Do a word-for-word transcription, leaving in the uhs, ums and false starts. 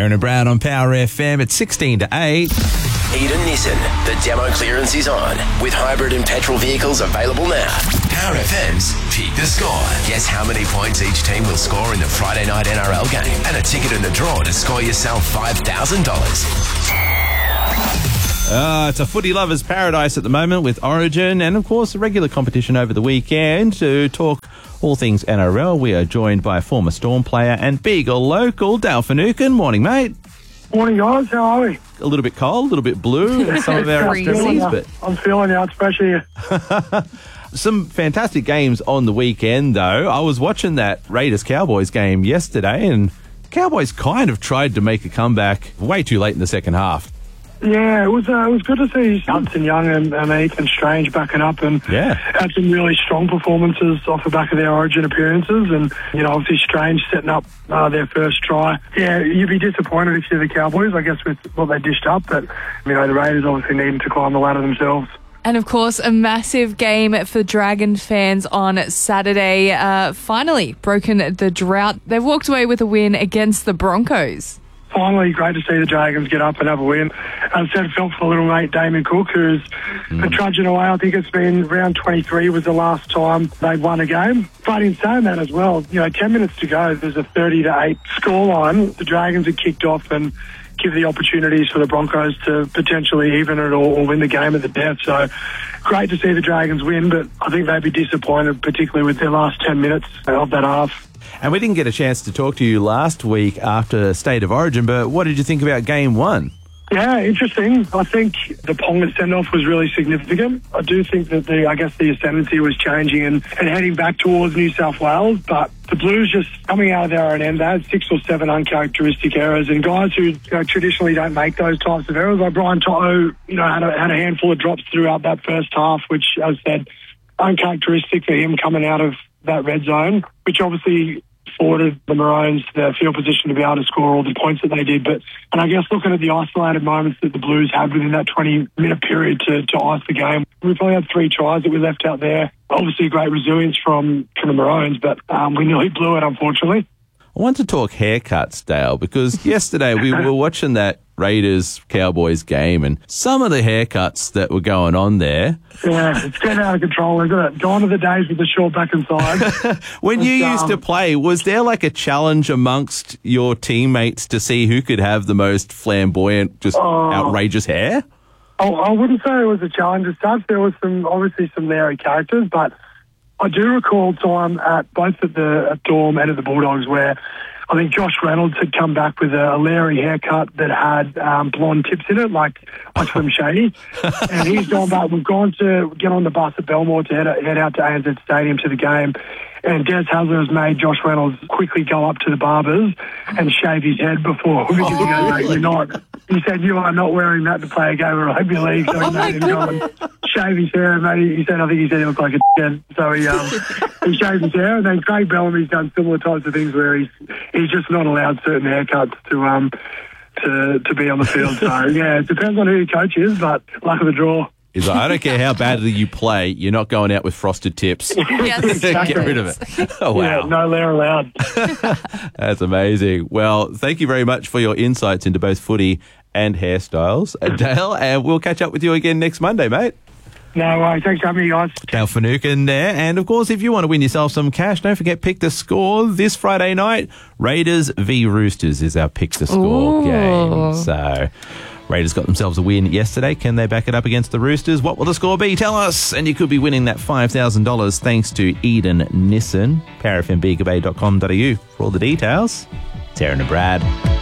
Darren and Brad on Power F M at sixteen to eight. Eden Nissan, the demo clearance is on, with hybrid and petrol vehicles available now. Power F M's Pick the Score. Guess how many points each team will score in the Friday night N R L game, and a ticket in the draw to score yourself five thousand dollars. Uh, it's a footy lover's paradise at the moment with Origin and, of course, a regular competition over the weekend. To talk all things N R L, we are joined by former Storm player and Beagle local, Dale Finucane. Morning, mate. Morning, guys. How are we? A little bit cold, a little bit blue in some of our extremities, but I'm feeling out, especially. Some fantastic games on the weekend, though. I was watching that Raiders-Cowboys game yesterday, and Cowboys kind of tried to make a comeback way too late in the second half. Yeah, it was uh, it was good to see Hudson Young and, and Ethan Strange backing up and yeah. had some really strong performances off the back of their Origin appearances, and you know obviously Strange setting up uh, their first try. Yeah, you'd be disappointed if you're the Cowboys, I guess, with what they dished up, but you know the Raiders obviously needing to climb the ladder themselves. And, of course, a massive game for Dragon fans on Saturday. Uh, finally broken the drought. They've walked away with a win against the Broncos. Finally, great to see the Dragons get up and have a win. As I said, it felt for little mate Damien Cook, who's mm. trudging away. I think it's been round twenty-three was the last time they'd won a game. But in saying that as well, you know, ten minutes to go, there's a thirty to eight scoreline. The Dragons had kicked off and give the opportunities for the Broncos to potentially even it or, or win the game at the death. So great to see the Dragons win, but I think they'd be disappointed, particularly with their last ten minutes of that half. And we didn't get a chance to talk to you last week after State of Origin, but what did you think about game one? Yeah, interesting. I think the Ponga send-off was really significant. I do think that the, I guess the ascendancy was changing and, and heading back towards New South Wales, but the Blues just coming out of their own end, they had six or seven uncharacteristic errors, and guys who you know, traditionally don't make those types of errors, like Brian To'o, you know, had a, had a handful of drops throughout that first half, which, as I said, uncharacteristic for him coming out of that red zone, which obviously afforded the Maroons the field position to be able to score all the points that they did. But and I guess looking at the isolated moments that the Blues had within that twenty-minute period to, to ice the game, we probably had three tries that we left out there. Obviously, great resilience from, from the Maroons, but um, we nearly blew it, unfortunately. I want to talk haircuts, Dale, because yesterday we were watching that Raiders-Cowboys game, and some of the haircuts that were going on there. Yeah, it's getting out of control, isn't it? Gone are the days with the short back and side. When it's, you um, used to play, was there like a challenge amongst your teammates to see who could have the most flamboyant, just uh, outrageous hair? Oh, I wouldn't say it was a challenge as such. There was some, obviously some Larry characters, but I do recall time at both at the at Dorm and at the Bulldogs where I think Josh Reynolds had come back with a, a Larry haircut that had um, blonde tips in it, like like Slim Shady. And he's gone back. We've gone to get on the bus at Belmore to head, head out to A N Z Stadium to the game. And Des Hasler has made Josh Reynolds quickly go up to the barbers and shave his head before. Because he goes, mate, you're not. He said, you are not wearing that to play a game of rugby league. So he oh made him go and shave his hair. And made, he said, I think he said he looked like a dickhead. So he um, he shaved his hair. And then Craig Bellamy's done similar types of things where he's he's just not allowed certain haircuts to um to to be on the field. So yeah, it depends on who your coach is, but luck of the draw. He's like, I don't care how badly you play, you're not going out with frosted tips. Yes, Get rid of it. Oh, wow. Yeah, no Lair allowed. That's amazing. Well, thank you very much for your insights into both footy and hairstyles, Dale, and we'll catch up with you again next Monday, mate. No worries. Thanks for having me, guys. Dale Finucane there. And, of course, if you want to win yourself some cash, don't forget Pick the Score this Friday night. Raiders v Roosters is our Pick the Score Ooh. game. So Raiders got themselves a win yesterday. Can they back it up against the Roosters? What will the score be? Tell us. And you could be winning that five thousand dollars thanks to Eden Nissan. power f m beagle bay dot com dot a u for all the details. Darren and Brad.